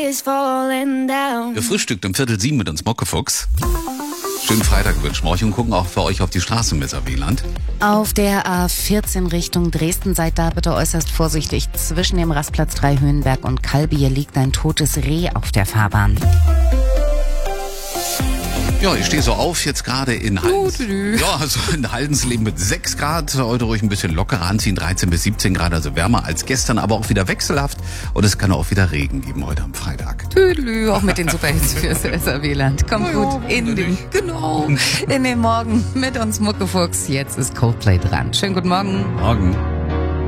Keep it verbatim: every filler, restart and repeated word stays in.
is falling down. Gefrühstückt um Viertel sieben mit uns Muckefuchs. Schönen Freitag wünschen wir euch und gucken auch für euch auf die Straße im Weserwieland. Auf der A vierzehn Richtung Dresden seid da bitte äußerst vorsichtig. Zwischen dem Rastplatz drei Höhenberg und Kalbier liegt ein totes Reh auf der Fahrbahn. Ja, ich stehe so auf, jetzt gerade in Haldens. Ja, also in Haldensleben mit sechs Grad. Heute ruhig ein bisschen lockerer anziehen, dreizehn bis siebzehn Grad, also wärmer als gestern, aber auch wieder wechselhaft. Und es kann auch wieder Regen geben heute am Freitag. Tüdelü, auch mit den Superhits fürs Weserwieland. Kommt ja, gut in den, genau, in den Morgen mit uns Muckefuchs. Jetzt ist Coldplay dran. Schönen guten Morgen. Morgen.